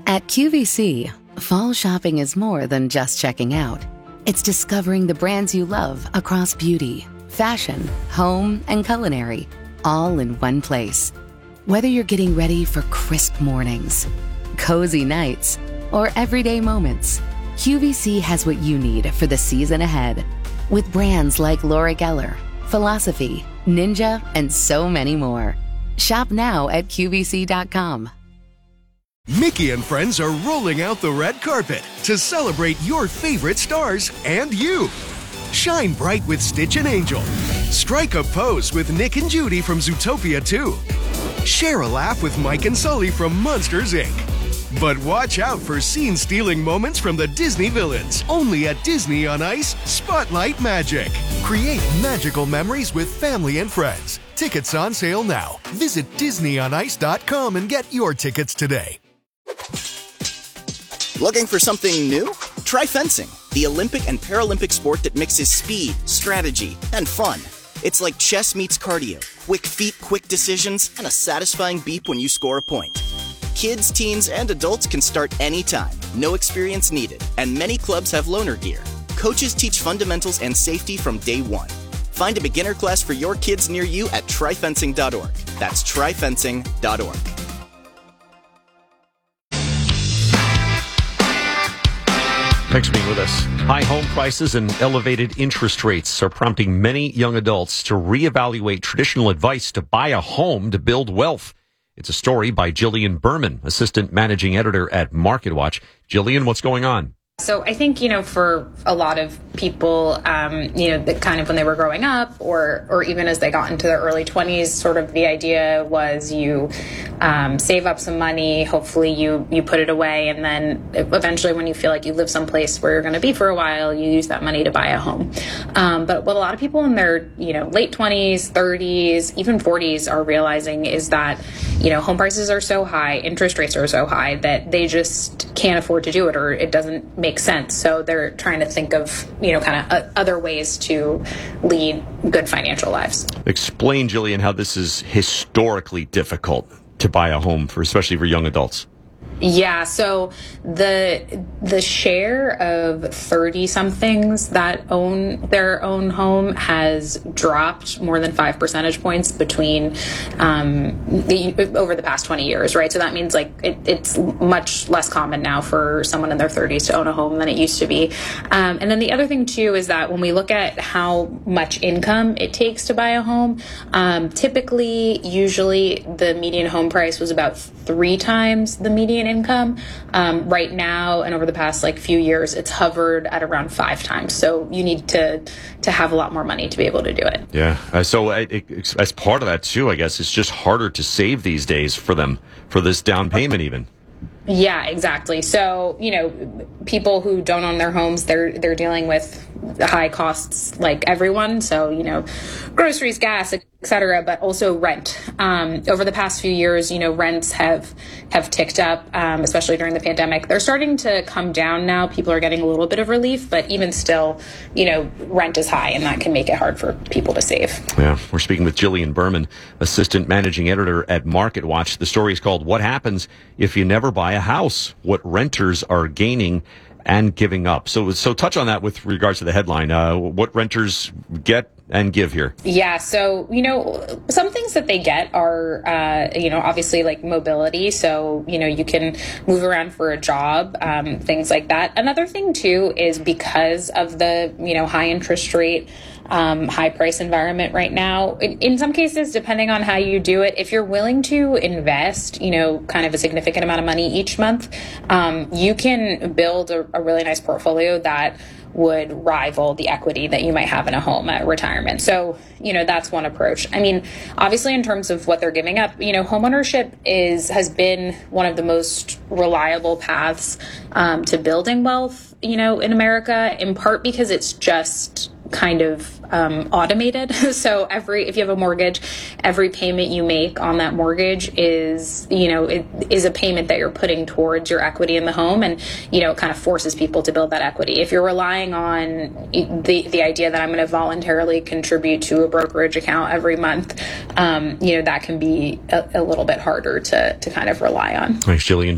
At QVC, fall shopping is more than just checking out. It's discovering the brands you love across beauty, fashion, home, and culinary, all in one place. Whether you're getting ready for crisp mornings, cozy nights, or everyday moments, QVC has what you need for the season ahead. With brands like Laura Geller, Philosophy, Ninja, and so many more. Shop now at QVC.com. Mickey and friends are rolling out the red carpet to celebrate your favorite stars and you. Shine bright with Stitch and Angel. Strike a pose with Nick and Judy from Zootopia 2. Share a laugh with Mike and Sully from Monsters, Inc. But watch out for scene-stealing moments from the Disney villains. Only at Disney on Ice, Spotlight Magic. Create magical memories with family and friends. Tickets on sale now. Visit DisneyOnIce.com and get your tickets today. Looking for something new? Try fencing, the Olympic and Paralympic sport that mixes speed, strategy, and fun. It's like chess meets cardio. Quick feet, quick decisions, and a satisfying beep when you score a point. Kids, teens, and adults can start anytime. No experience needed. And many clubs have loaner gear. Coaches teach fundamentals and safety from day one. Find a beginner class for your kids near you at tryfencing.org. That's tryfencing.org. Thanks for being with us. High home prices and elevated interest rates are prompting many young adults to reevaluate traditional advice to buy a home to build wealth. It's a story by Jillian Berman, assistant managing editor at MarketWatch. Jillian, what's going on? So I think, for a lot of people, that kind of when they were growing up or even as they got into their early 20s, sort of the idea was you save up some money, hopefully you put it away, and then eventually when you feel like you live someplace where you're going to be for a while, you use that money to buy a home. But what a lot of people in their, late 20s, 30s, even 40s are realizing is that, home prices are so high, interest rates are so high that they just can't afford to do it, or it doesn't make sense. So they're trying to think of, kind of other ways to lead good financial lives. Explain, Jillian, how this is historically difficult to buy a home, especially for young adults. Yeah, so the share of 30-somethings that own their own home has dropped more than 5 percentage points between over the past 20 years, right? So that means it's much less common now for someone in their 30s to own a home than it used to be. And then the other thing too is that when we look at how much income it takes to buy a home, usually the median home price was about 3 times the median income. Right now and over the past few years, it's hovered at around 5 times. So you need to have a lot more money to be able to do it. Yeah. So as part of that too, I guess it's just harder to save these days for them for this down payment even. Yeah, exactly. So, people who don't own their homes, they're dealing with high costs like everyone. So, groceries, gas, et cetera, but also rent. Over the past few years, rents have ticked up, especially during the pandemic. They're starting to come down now. People are getting a little bit of relief, but even still, rent is high, and that can make it hard for people to save. Yeah, we're speaking with Jillian Berman, assistant managing editor at MarketWatch. The story is called "What Happens If You Never Buy a House: What Renters Are Gaining and Giving Up." So touch on that with regards to the headline. What renters get and give here? Yeah, so, some things that they get are, obviously mobility. So, you can move around for a job, things like that. Another thing, too, is because of the, high interest rate, high price environment right now, in some cases, depending on how you do it, if you're willing to invest, kind of a significant amount of money each month, you can build a really nice portfolio that would rival the equity that you might have in a home at retirement. So, that's one approach. I mean, obviously in terms of what they're giving up, homeownership has been one of the most reliable paths to building wealth, in America, in part because it's just kind of automated. So if you have a mortgage, every payment you make on that mortgage is, it is a payment that you're putting towards your equity in the home, and, it kind of forces people to build that equity. If you're relying on the idea that I'm going to voluntarily contribute to a brokerage account every month, that can be a little bit harder to kind of rely on. Thanks, Jillian.